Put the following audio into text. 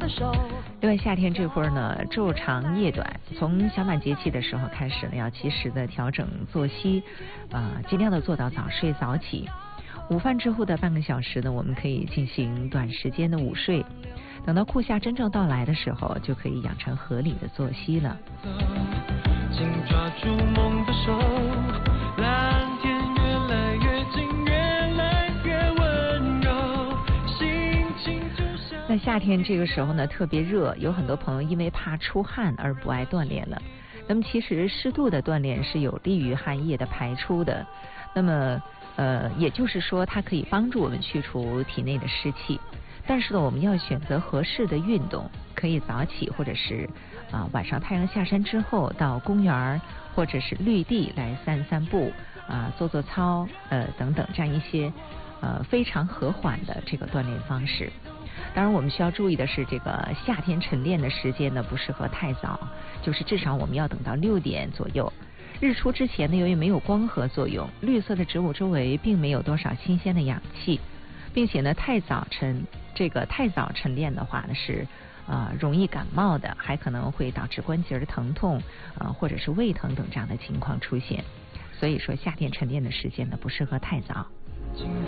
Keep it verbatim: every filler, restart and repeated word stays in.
另外，夏天这会儿呢，昼长夜短，从小满节气的时候开始呢，要及时的调整作息，啊、呃，尽量的做到早睡早起。午饭之后的半个小时呢，我们可以进行短时间的午睡。等到酷夏真正到来的时候，就可以养成合理的作息了。 紧抓住梦的手，蓝天越来越近，越来越温柔，心情就像。 那夏天这个时候呢，特别热，有很多朋友因为怕出汗而不爱锻炼了。那么其实适度的锻炼是有利于汗液的排出的。那么呃，也就是说，它可以帮助我们去除体内的湿气。但是呢，我们要选择合适的运动，可以早起，或者是啊、呃、晚上太阳下山之后到公园或者是绿地来散散步啊、呃、做做操呃等等这样一些呃非常和缓的这个锻炼方式。当然，我们需要注意的是，这个夏天晨练的时间呢不适合太早，就是至少我们要等到六点左右。日出之前呢，由于没有光合作用，绿色的植物周围并没有多少新鲜的氧气，并且呢，太早晨这个太早晨练的话呢，是呃容易感冒的，还可能会导致关节疼痛呃或者是胃疼等这样的情况出现。所以说，夏天晨练的时间呢不适合太早。